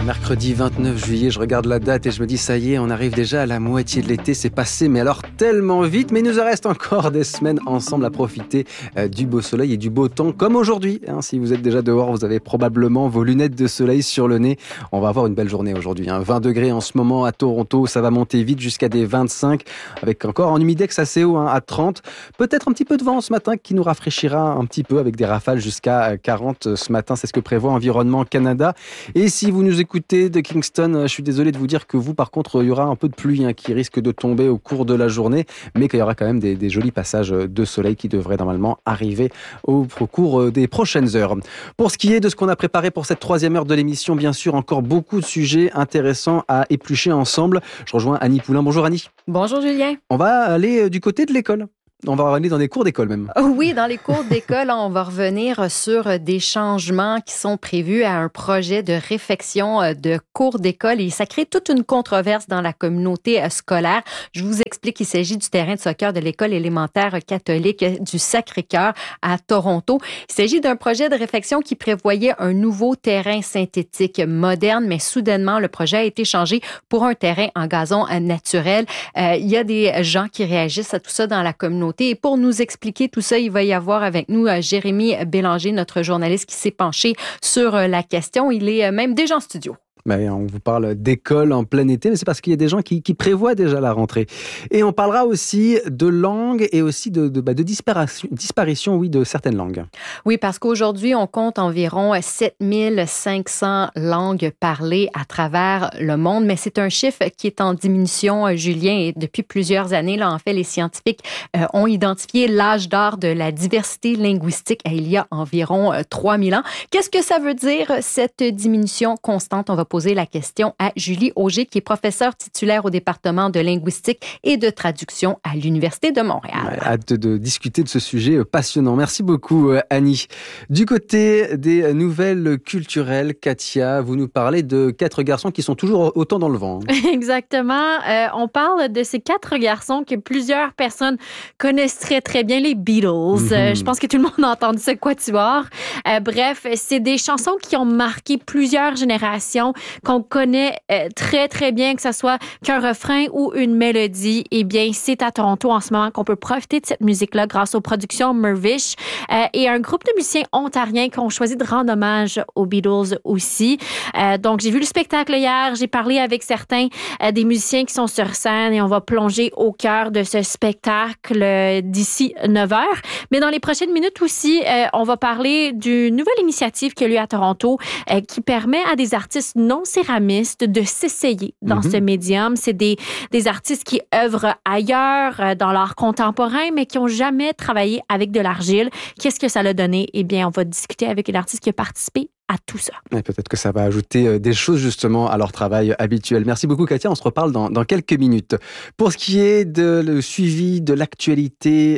Mercredi 29 juillet, je regarde la date et je me dis ça y est, on arrive déjà à la moitié de l'été, c'est passé mais alors tellement vite, mais il nous reste encore des semaines ensemble à profiter du beau soleil et du beau temps comme aujourd'hui. Si vous êtes déjà dehors, vous avez probablement vos lunettes de soleil sur le nez. On va avoir une belle journée aujourd'hui, 20 degrés en ce moment à Toronto, ça va monter vite jusqu'à des 25 avec encore un humidex assez haut à 30. Peut-être un petit peu de vent ce matin qui nous rafraîchira un petit peu avec des rafales jusqu'à 40 ce matin, c'est ce que prévoit Environnement Canada. Et si vous nous écoutez de Kingston, je suis désolé de vous dire que vous, par contre, il y aura un peu de pluie qui risque de tomber au cours de la journée, mais qu'il y aura quand même des jolis passages de soleil qui devraient normalement arriver au cours des prochaines heures. Pour ce qui est de ce qu'on a préparé pour cette troisième heure de l'émission, bien sûr, encore beaucoup de sujets intéressants à éplucher ensemble. Je rejoins Annie Poulain. Bonjour Annie. Bonjour Julien. On va aller du côté de l'école. On va aller dans les cours d'école même. Oui, dans les cours d'école, on va revenir sur des changements qui sont prévus à un projet de réfection de cours d'école et ça crée toute une controverse dans la communauté scolaire. Je vous explique qu'il s'agit du terrain de soccer de l'école élémentaire catholique du Sacré-Cœur à Toronto. Il s'agit d'un projet de réfection qui prévoyait un nouveau terrain synthétique moderne, mais soudainement, le projet a été changé pour un terrain en gazon naturel. Il y a des gens qui réagissent à tout ça dans la communauté. Et pour nous expliquer tout ça, il va y avoir avec nous Jérémy Bélanger, notre journaliste qui s'est penché sur la question. Il est même déjà en studio. On vous parle d'école en plein été, mais c'est parce qu'il y a des gens qui prévoient déjà la rentrée. Et on parlera aussi de langue et aussi de disparition de certaines langues. Oui, parce qu'aujourd'hui, on compte environ 7500 langues parlées à travers le monde, mais c'est un chiffre qui est en diminution, Julien, et depuis plusieurs années, là, en fait, les scientifiques ont identifié l'âge d'or de la diversité linguistique il y a environ 3000 ans. Qu'est-ce que ça veut dire, cette diminution constante? On va poser la question à Julie Auger, qui est professeure titulaire au département de linguistique et de traduction à l'Université de Montréal. Hâte de discuter de ce sujet passionnant. Merci beaucoup, Annie. Du côté des nouvelles culturelles, Katia, vous nous parlez de 4 garçons qui sont toujours autant dans le vent. Exactement. On parle de ces 4 garçons que plusieurs personnes connaissent très, très bien, les Beatles. Je pense que tout le monde a entendu ce quatuor. Bref, c'est des chansons qui ont marqué plusieurs générations, qu'on connaît très, très bien, que ce soit qu'un refrain ou une mélodie. Eh bien, c'est à Toronto en ce moment qu'on peut profiter de cette musique-là grâce aux productions Mirvish et un groupe de musiciens ontariens qui ont choisi de rendre hommage aux Beatles aussi. Donc, j'ai vu le spectacle hier, j'ai parlé avec certains des musiciens qui sont sur scène et on va plonger au cœur de ce spectacle d'ici 9 heures. Mais dans les prochaines minutes aussi, on va parler d'une nouvelle initiative qui a lieu à Toronto qui permet à des artistes non céramistes de s'essayer dans ce médium. C'est des artistes qui œuvrent ailleurs dans l'art contemporain, mais qui n'ont jamais travaillé avec de l'argile. Qu'est-ce que ça a donné? Eh bien, on va discuter avec une artiste qui a participé à tout ça. Et peut-être que ça va ajouter des choses justement à leur travail habituel. Merci beaucoup Katia, on se reparle dans quelques minutes. Pour ce qui est de le suivi de l'actualité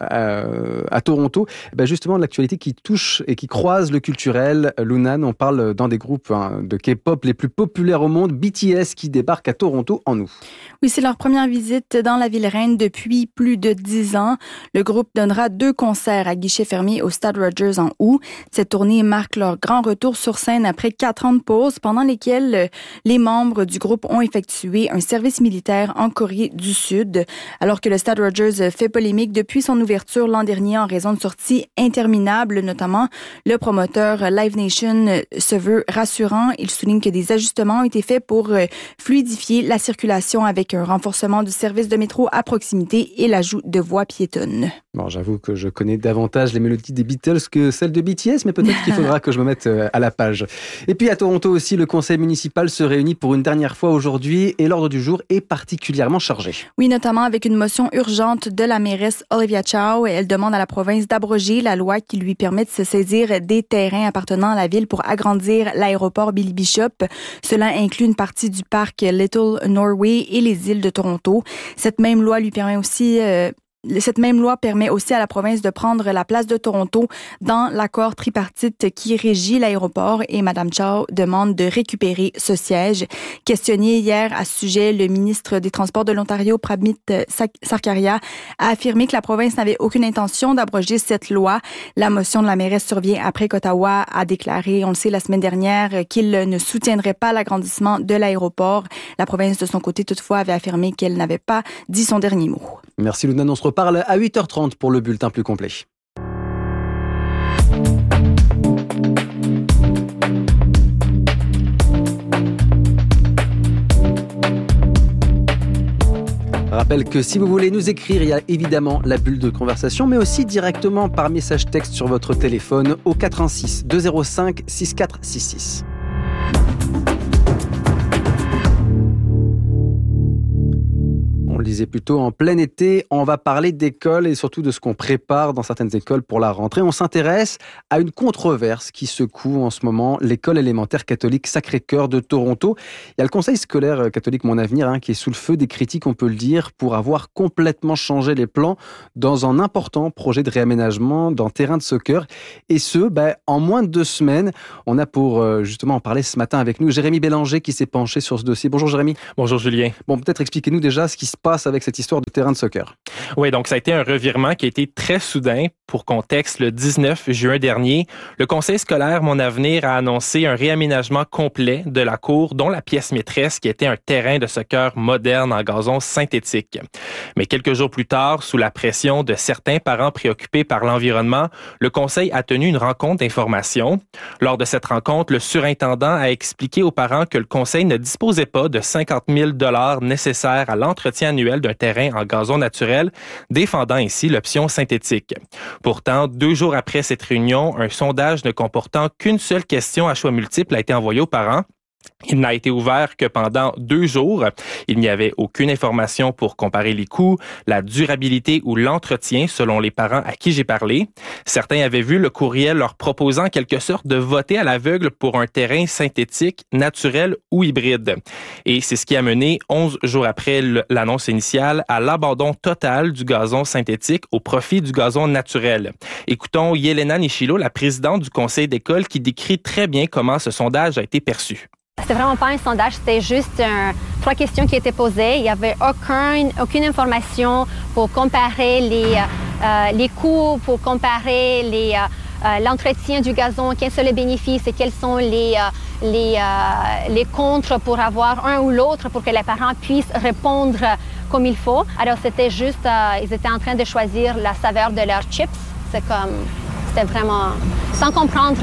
à Toronto, justement de l'actualité qui touche et qui croise le culturel, Lunan, on parle dans des groupes de K-pop les plus populaires au monde, BTS qui débarque à Toronto en août. Oui, c'est leur première visite dans la ville reine depuis plus de 10 ans. Le groupe donnera 2 concerts à guichet fermé au Stade Rogers en août. Cette tournée marque leur grand retour sur scène après 4 ans de pause pendant lesquels les membres du groupe ont effectué un service militaire en Corée du Sud. Alors que le Stade Rogers fait polémique depuis son ouverture l'an dernier en raison de sorties interminables, notamment le promoteur Live Nation se veut rassurant. Il souligne que des ajustements ont été faits pour fluidifier la circulation avec un renforcement du service de métro à proximité et l'ajout de voies piétonnes. Bon, j'avoue que je connais davantage les mélodies des Beatles que celles de BTS, mais peut-être qu'il faudra que je me mette à la page. Et puis à Toronto aussi, le conseil municipal se réunit pour une dernière fois aujourd'hui et l'ordre du jour est particulièrement chargé. Oui, notamment avec une motion urgente de la mairesse Olivia Chow. Elle demande à la province d'abroger la loi qui lui permet de se saisir des terrains appartenant à la ville pour agrandir l'aéroport Billy Bishop. Cela inclut une partie du parc Little Norway et les îles de Toronto. Cette même loi lui permet aussi Cette même loi permet aussi à la province de prendre la place de Toronto dans l'accord tripartite qui régit l'aéroport et Mme Chow demande de récupérer ce siège. Questionné hier à ce sujet, le ministre des Transports de l'Ontario, Pramit Sarkaria, a affirmé que la province n'avait aucune intention d'abroger cette loi. La motion de la mairesse survient après qu'Ottawa a déclaré, on le sait, la semaine dernière, qu'il ne soutiendrait pas l'agrandissement de l'aéroport. La province, de son côté, toutefois, avait affirmé qu'elle n'avait pas dit son dernier mot. Merci Luna, on se reparle à 8h30 pour le bulletin plus complet. Rappelle que si vous voulez nous écrire, il y a évidemment la bulle de conversation, mais aussi directement par message texte sur votre téléphone au 416 205 6466. On le disait plus tôt, en plein été, on va parler d'école et surtout de ce qu'on prépare dans certaines écoles pour la rentrée. On s'intéresse à une controverse qui secoue en ce moment l'école élémentaire catholique Sacré-Cœur de Toronto. Il y a le conseil scolaire catholique Mon Avenir qui est sous le feu des critiques, on peut le dire, pour avoir complètement changé les plans dans un important projet de réaménagement d'un terrain de soccer. Et ce, en moins de 2 semaines. On a pour justement en parler ce matin avec nous Jérémy Bélanger qui s'est penché sur ce dossier. Bonjour Jérémy. Bonjour Julien. Bon, peut-être expliquez-nous déjà ce qui se passe avec cette histoire de terrain de soccer. Oui, donc ça a été un revirement qui a été très soudain. Pour contexte, le 19 juin dernier, le conseil scolaire Mon Avenir a annoncé un réaménagement complet de la cour, dont la pièce maîtresse qui était un terrain de soccer moderne en gazon synthétique. Mais quelques jours plus tard, sous la pression de certains parents préoccupés par l'environnement, le conseil a tenu une rencontre d'information. Lors de cette rencontre, le surintendant a expliqué aux parents que le conseil ne disposait pas de 50 000 $ nécessaires à l'entretien annuel d'un terrain en gazon naturel, défendant ainsi l'option synthétique. Pourtant, 2 jours après cette réunion, un sondage ne comportant qu'une seule question à choix multiples a été envoyé aux parents. Il n'a été ouvert que pendant 2 jours. Il n'y avait aucune information pour comparer les coûts, la durabilité ou l'entretien selon les parents à qui j'ai parlé. Certains avaient vu le courriel leur proposant en quelque sorte de voter à l'aveugle pour un terrain synthétique, naturel ou hybride. Et c'est ce qui a mené 11 jours après l'annonce initiale à l'abandon total du gazon synthétique au profit du gazon naturel. Écoutons Yelena Nishilo, la présidente du conseil d'école, qui décrit très bien comment ce sondage a été perçu. C'était vraiment pas un sondage, c'était juste 3 questions qui étaient posées. Il n'y avait aucune information pour comparer les coûts, pour comparer l'entretien du gazon, quels sont les bénéfices et quels sont les contres pour avoir un ou l'autre pour que les parents puissent répondre comme il faut. Alors c'était juste, ils étaient en train de choisir la saveur de leurs chips. C'était vraiment sans comprendre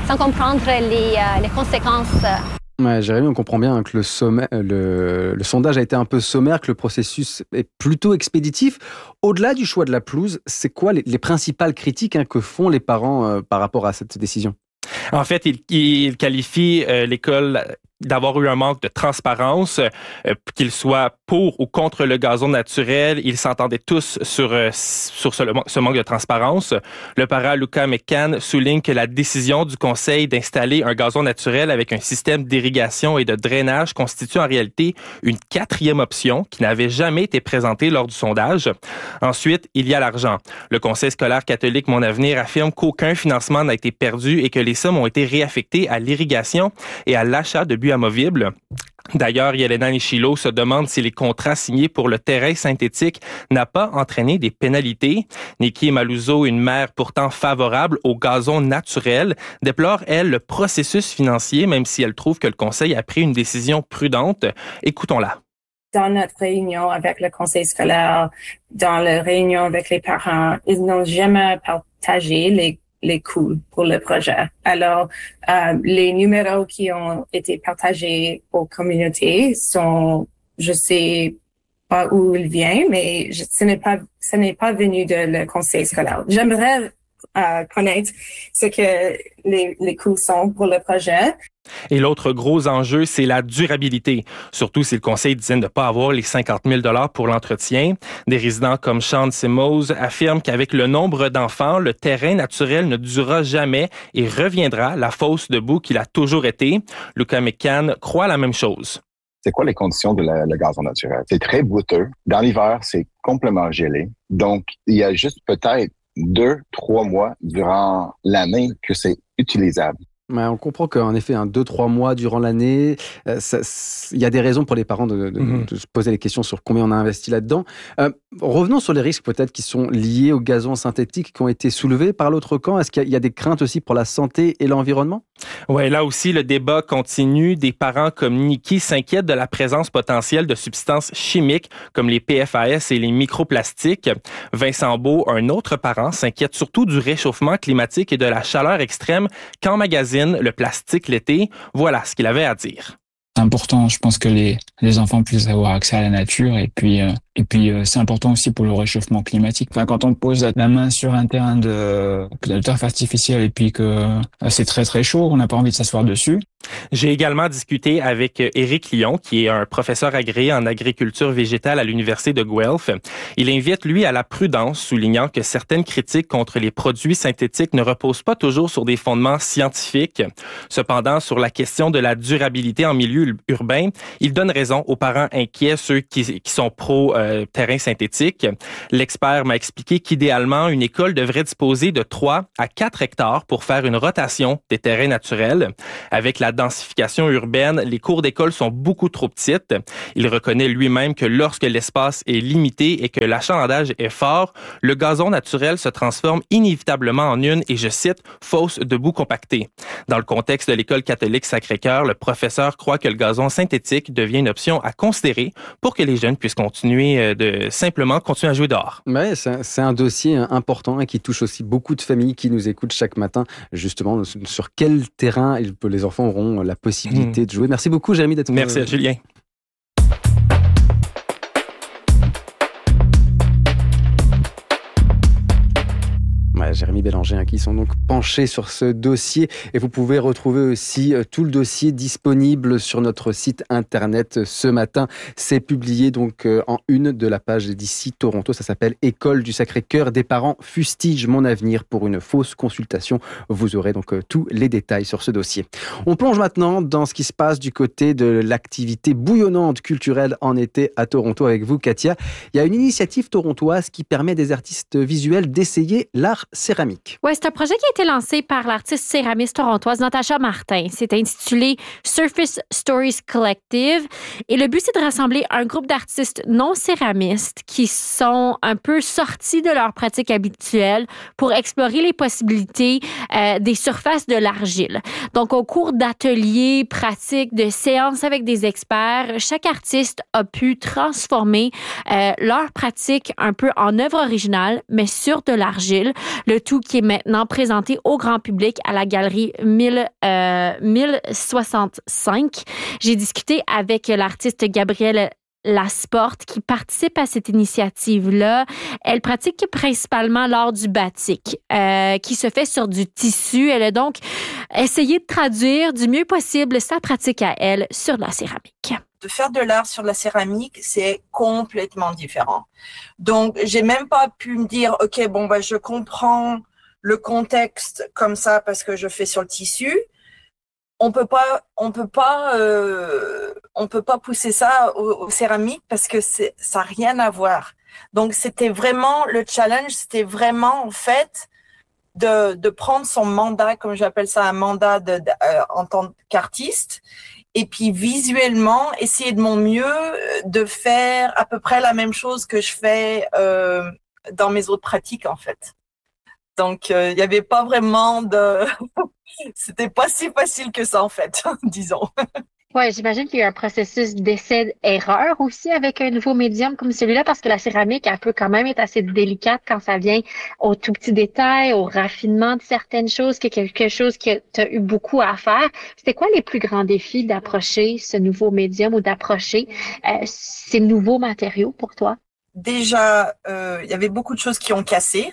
les conséquences. Ouais, Jérémy, on comprend bien que le sondage a été un peu sommaire, que le processus est plutôt expéditif. Au-delà du choix de la pelouse, c'est quoi les principales critiques que font les parents par rapport à cette décision? En fait, il qualifie l'école d'avoir eu un manque de transparence, qu'il soit pour ou contre le gazon naturel. Ils s'entendaient tous sur ce manque de transparence. Le parent Luca McCann souligne que la décision du conseil d'installer un gazon naturel avec un système d'irrigation et de drainage constitue en réalité une 4e option qui n'avait jamais été présentée lors du sondage. Ensuite, il y a l'argent. Le conseil scolaire catholique Mon Avenir affirme qu'aucun financement n'a été perdu et que les sommes ont été réaffectées à l'irrigation et à l'achat de buts amovibles. D'ailleurs, Yelena Nishilo se demande si les contrats signés pour le terrain synthétique n'ont pas entraîné des pénalités. Nikki Maluzo, une mère pourtant favorable au gazon naturel, déplore, elle, le processus financier, même si elle trouve que le conseil a pris une décision prudente. Écoutons-la. Dans notre réunion avec le conseil scolaire, dans la réunion avec les parents, ils n'ont jamais partagé les coûts pour le projet. Alors, les numéros qui ont été partagés aux communautés sont, je sais pas où ils viennent, mais ce n'est pas venu de le conseil scolaire. J'aimerais connaître ce que les coûts sont pour le projet. Et l'autre gros enjeu, c'est la durabilité. Surtout si le conseil disait ne pas avoir les 50 000 $ pour l'entretien. Des résidents comme Sean Simmons affirment qu'avec le nombre d'enfants, le terrain naturel ne durera jamais et reviendra la fosse de boue qu'il a toujours été. Luca McCann croit la même chose. c'est quoi les conditions de le gazon naturel? C'est très bouteux. Dans l'hiver, c'est complètement gelé. Donc, il y a juste peut-être 2-3 mois durant l'année que c'est utilisable. Ouais, on comprend qu'en effet, 2-3 mois durant l'année, il y a des raisons pour les parents de se poser les questions sur combien on a investi là-dedans. Revenons sur les risques peut-être qui sont liés au gazon synthétique qui ont été soulevés par l'autre camp. Est-ce qu'il y a des craintes aussi pour la santé et l'environnement? Oui, là aussi, le débat continue. Des parents comme Nikki s'inquiètent de la présence potentielle de substances chimiques comme les PFAS et les microplastiques. Vincent Beau, un autre parent, s'inquiète surtout du réchauffement climatique et de la chaleur extrême qu'emmagasine le plastique l'été. Voilà ce qu'il avait à dire. C'est important, je pense que les enfants puissent avoir accès à la nature et puis c'est important aussi pour le réchauffement climatique. Enfin, quand on pose la main sur un terrain de turf artificiel et puis que c'est très très chaud, on n'a pas envie de s'asseoir dessus. J'ai également discuté avec Éric Lyon, qui est un professeur agréé en agriculture végétale à l'Université de Guelph. Il invite, lui, à la prudence, soulignant que certaines critiques contre les produits synthétiques ne reposent pas toujours sur des fondements scientifiques. Cependant, sur la question de la durabilité en milieu urbain, il donne raison aux parents inquiets, ceux qui sont pro-terrain synthétique. L'expert m'a expliqué qu'idéalement, une école devrait disposer de 3 à 4 hectares pour faire une rotation des terrains naturels. Avec la densification urbaine, les cours d'école sont beaucoup trop petites. Il reconnaît lui-même que lorsque l'espace est limité et que l'achalandage est fort, le gazon naturel se transforme inévitablement en une, et je cite, fosse de boue compactée. Dans le contexte de l'école catholique Sacré-Cœur, le professeur croit que le gazon synthétique devient une option à considérer pour que les jeunes puissent continuer à jouer dehors. Ouais, c'est un dossier important et qui touche aussi beaucoup de familles qui nous écoutent chaque matin, justement, sur quel terrain les enfants auront la possibilité de jouer. Merci beaucoup, Jérémy, d'être Merci à Julien. Jérémy Bélanger, qui sont donc penchés sur ce dossier. Et vous pouvez retrouver aussi tout le dossier disponible sur notre site internet ce matin. C'est publié donc en une de la page d'ici Toronto. Ça s'appelle « École du Sacré-Cœur des parents fustigent mon avenir pour une fausse consultation ». Vous aurez donc tous les détails sur ce dossier. On plonge maintenant dans ce qui se passe du côté de l'activité bouillonnante culturelle en été à Toronto avec vous, Katia. Il y a une initiative torontoise qui permet à des artistes visuels d'essayer l'art céramique. Oui, c'est un projet qui a été lancé par l'artiste céramiste torontoise Natacha Martin. C'est intitulé Surface Stories Collective. Et le but, c'est de rassembler un groupe d'artistes non céramistes qui sont un peu sortis de leur pratique habituelle pour explorer les possibilités des surfaces de l'argile. Donc, au cours d'ateliers, pratiques, de séances avec des experts, chaque artiste a pu transformer leur pratique un peu en œuvre originale, mais sur de l'argile. Le tout qui est maintenant présenté au grand public à la galerie 1065. J'ai discuté avec l'artiste Gabrielle Lasporte qui participe à cette initiative-là. Elle pratique principalement l'art du batik qui se fait sur du tissu. Elle a donc essayé de traduire du mieux possible sa pratique à elle sur la céramique. De faire de l'art sur la céramique, c'est complètement différent. Donc, j'ai même pas pu me dire, OK, je comprends le contexte comme ça parce que je fais sur le tissu. On peut pas pousser ça au céramique parce que ça n'a rien à voir. Donc, c'était vraiment le challenge, c'était vraiment, en fait, de prendre son mandat, comme j'appelle ça, un mandat en tant qu'artiste, et puis visuellement, essayer de mon mieux de faire à peu près la même chose que je fais dans mes autres pratiques, en fait. Donc, il n'y avait pas vraiment C'était pas si facile que ça, en fait, disons. Oui, j'imagine qu'il y a un processus d'essai-erreur aussi avec un nouveau médium comme celui-là, parce que la céramique, elle peut quand même être assez délicate quand ça vient aux tout petits détails, au raffinement de certaines choses, quelque chose que tu as eu beaucoup à faire. C'était quoi les plus grands défis d'approcher ce nouveau médium ou d'approcher ces nouveaux matériaux pour toi? Déjà, il y avait beaucoup de choses qui ont cassé.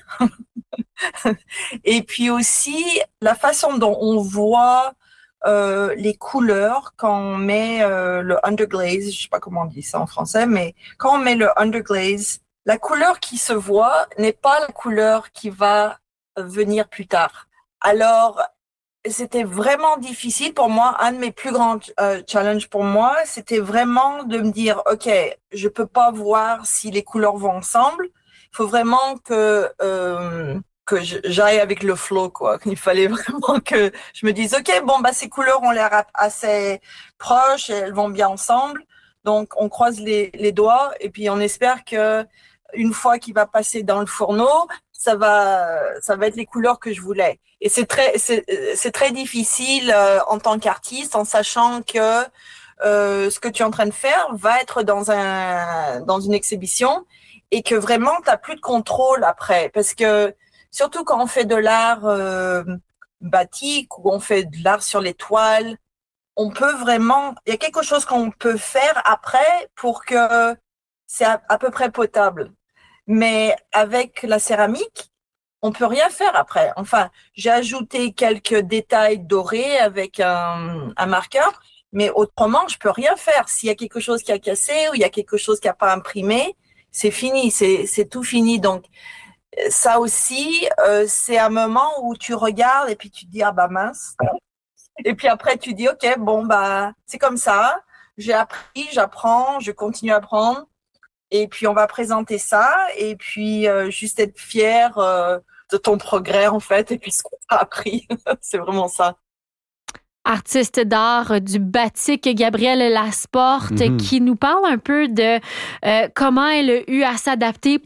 Et puis aussi, la façon dont on voit les couleurs quand on met le underglaze, je sais pas comment on dit ça en français, mais quand on met le underglaze, la couleur qui se voit n'est pas la couleur qui va venir plus tard. Alors, c'était vraiment difficile pour moi. Un de mes plus grands challenges pour moi, c'était vraiment de me dire, OK, je peux pas voir si les couleurs vont ensemble. Il faut vraiment que j'aille avec le flow, quoi. Il fallait vraiment que je me dise, OK, bon, bah, ces couleurs ont l'air assez proches, elles vont bien ensemble. Donc, on croise les doigts et puis on espère que une fois qu'il va passer dans le fourneau, ça va être les couleurs que je voulais. Et c'est très difficile en tant qu'artiste, en sachant que ce que tu es en train de faire va être dans une exhibition et que vraiment t'as plus de contrôle après, parce que surtout quand on fait de l'art batik ou on fait de l'art sur les toiles, on peut vraiment, il y a quelque chose qu'on peut faire après pour que c'est à peu près potable. Mais avec la céramique, on peut rien faire après. Enfin, j'ai ajouté quelques détails dorés avec un marqueur, mais autrement, je peux rien faire. S'il y a quelque chose qui a cassé ou il y a quelque chose qui a pas imprimé, c'est fini, c'est tout fini. Donc, ça aussi, c'est un moment où tu regardes et puis tu te dis, ah bah mince. Et puis après, tu dis, OK, bon, bah, c'est comme ça. J'ai appris, j'apprends, je continue à apprendre. Et puis, on va présenter ça. Et puis, juste être fier de ton progrès, en fait. Et puis, ce qu'on a appris. C'est vraiment ça. Artiste d'art du batik, Gabrielle Lasporte, qui nous parle un peu de comment elle a eu à s'adapter